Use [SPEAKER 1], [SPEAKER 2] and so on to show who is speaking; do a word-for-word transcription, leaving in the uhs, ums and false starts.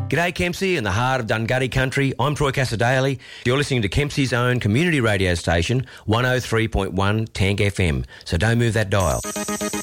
[SPEAKER 1] G'day Kempsey in the heart of Dungutty country. I'm Troy Cassadaly. You're listening to Kempsey's own community radio station, one oh three point one Tank F M. So don't move that dial.